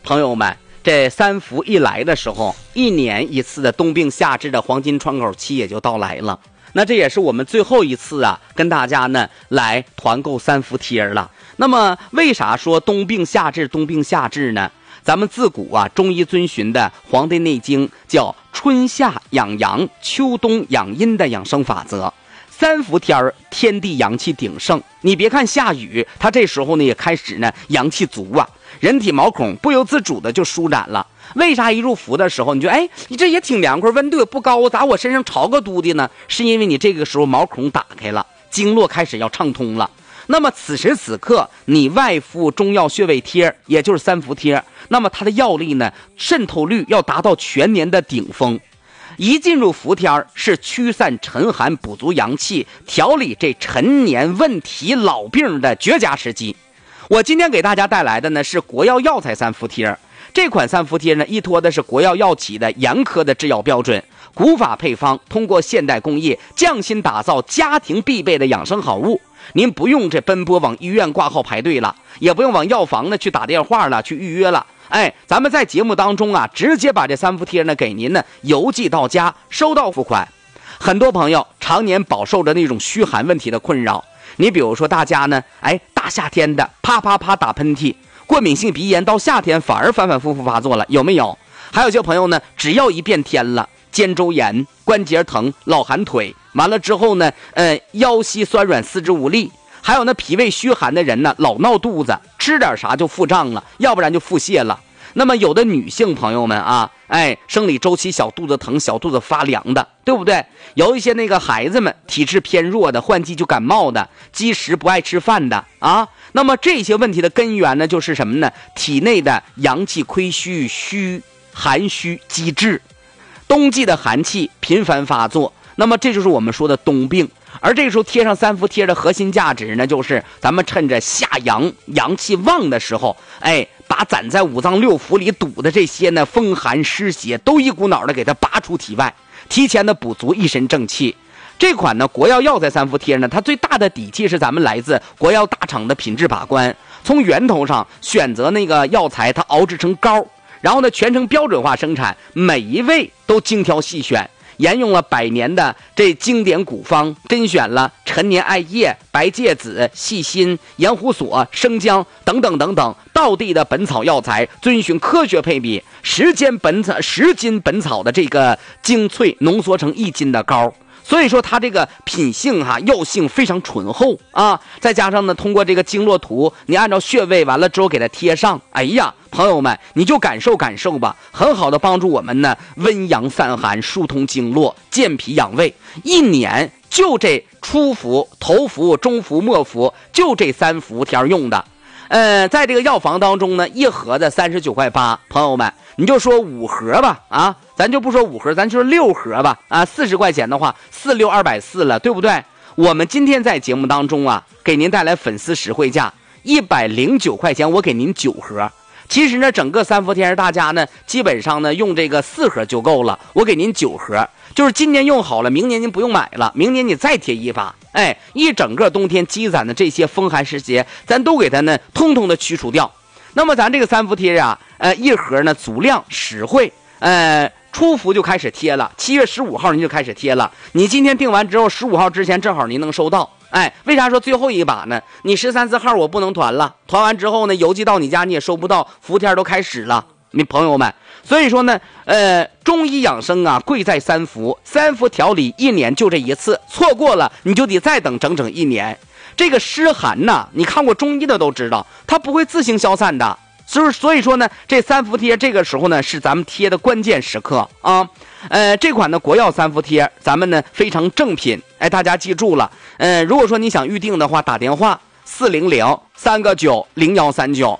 朋友们，这三伏一来的时候，1年1次的冬病夏治的黄金窗口期也就到来了。那这也是我们最后一次啊，跟大家呢来团购三伏贴了。那么为啥说冬病夏治呢？咱们自古啊，中医遵循的《黄帝内经》叫春夏养阳，秋冬养阴的养生法则。三伏天天地阳气鼎盛，你别看下雨，它这时候呢也开始呢阳气足啊，人体毛孔不由自主的就舒展了。为啥一入伏的时候你就你这也挺凉快，温度也不高，咋我身上潮个嘟的呢？是因为你这个时候毛孔打开了，经络开始要畅通了。那么此时此刻你外敷中药穴位贴，也就是三伏贴，那么它的药力呢渗透率要达到全年的顶峰。一进入伏天是驱散沉寒，补足阳气，调理这陈年问题老病的绝佳时机。我今天给大家带来的呢是国药药材三伏贴。这款三伏贴呢依托的是国药药企的严苛的制药标准，古法配方，通过现代工业匠心打造家庭必备的养生好物。您不用这奔波往医院挂号排队了，也不用往药房呢去打电话了，去预约了。咱们在节目当中啊，直接把这三伏贴呢给您呢邮寄到家，收到付款。很多朋友常年饱受着那种虚寒问题的困扰，你比如说大家呢，大夏天的啪啪啪打喷嚏，过敏性鼻炎到夏天反而反反复复发作了，有没有？还有些朋友呢，只要一变天了，肩周炎、关节疼、老寒腿，完了之后呢，腰膝酸软、四肢无力。还有那脾胃虚寒的人呢，老闹肚子，吃点啥就腹胀了，要不然就腹泻了。那么有的女性朋友们啊，生理周期小肚子疼、小肚子发凉的，对不对？有一些那个孩子们体质偏弱的，换季就感冒的，积食不爱吃饭的啊。那么这些问题的根源呢，就是什么呢？体内的阳气亏虚，寒虚积滞，冬季的寒气频繁发作，那么这就是我们说的冬病。而这个时候贴上三伏贴的核心价值呢，就是咱们趁着夏阳阳气旺的时候，把攒在五脏六腑里堵的这些呢风寒湿邪都一股脑的给它拔出体外，提前的补足一身正气。这款呢国药药材三伏贴呢，它最大的底气是咱们来自国药大厂的品质把关，从源头上选择那个药材，它熬制成膏，然后呢全程标准化生产，每一味都精挑细选，沿用了100年的这经典古方，甄选了陈年艾叶、白芥子、细辛、盐胡索、生姜等等等等道地的本草药材，遵循科学配比，10斤本草的这个精粹浓缩成1斤的膏。所以说它这个品性药性非常醇厚啊，再加上呢通过这个经络图，你按照穴位完了之后给它贴上，朋友们你就感受感受吧，很好的帮助我们呢温阳散寒，疏通经络，健脾养胃。1年就这初伏、头伏、中伏、末伏，就这3伏贴用的。在这个药房当中呢，一盒的39.8块，朋友们你就说5盒吧啊，咱就不说5盒，咱就说6盒吧啊，40块钱的话4、6、240了，对不对？我们今天在节目当中啊，给您带来粉丝实惠价109块钱，我给您9盒。其实呢，整个三伏贴大家呢，基本上呢用这个4盒就够了，我给您9盒，就是今年用好了，明年您不用买了，明年你再贴一把，一整个冬天积攒的这些风寒湿邪，咱都给它呢通通的驱除掉。那么咱这个三伏贴啊，一盒呢足量实惠，初伏就开始贴了，7月15号您就开始贴了，你今天订完之后15号之前正好您能收到。为啥说最后一把呢？你13、14号我不能团了，团完之后呢，邮寄到你家你也收不到，伏天都开始了，你朋友们。所以说呢，中医养生啊，贵在三伏调理1年就这一次，错过了你就得再等整整1年。这个湿寒呐，你看过中医的都知道，它不会自行消散的。所以说呢，这三伏贴这个时候呢，是咱们贴的关键时刻啊。这款的国药三伏贴，咱们呢非常正品，大家记住了。如果说你想预定的话，打电话400-3个9-0139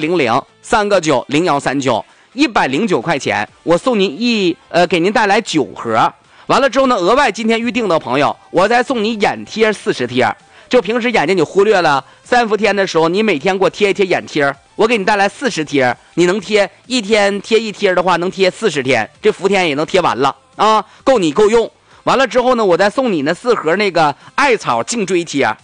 400-3个9-0139 109块钱，我送您给您带来9盒。完了之后呢，额外今天预定的朋友，我再送你眼贴40贴。就平时眼睛你忽略了，三伏天的时候，你每天给我贴一贴眼贴，我给你带来40贴，你能贴一天贴一贴的话，能贴40天，这伏天也能贴完了啊，够你够用。完了之后呢，我再送你那4盒那个艾草颈椎贴，